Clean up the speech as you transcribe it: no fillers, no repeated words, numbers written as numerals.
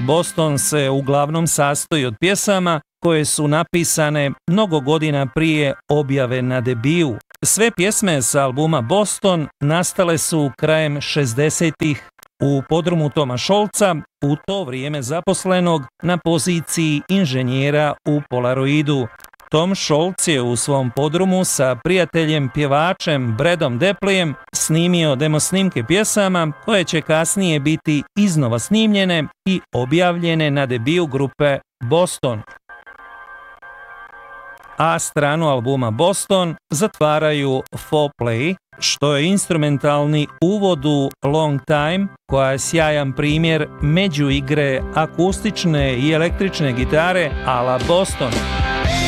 Boston se uglavnom sastoji od pjesama koje su napisane mnogo godina prije objave na debiju. Sve pjesme s albuma Boston nastale su krajem 60-ih u podrumu Toma Scholza, u to vrijeme zaposlenog na poziciji inženjera u Polaroidu. Tom Scholz je u svom podrumu sa prijateljem pjevačem Bradom Deplijem snimio demo snimke pjesama koje će kasnije biti iznova snimljene i objavljene na debiju grupe Boston. A stranu albuma Boston zatvaraju Foreplay, što je instrumentalni uvod u Long Time, koja je sjajan primjer međuigre akustične i električne gitare a la Boston.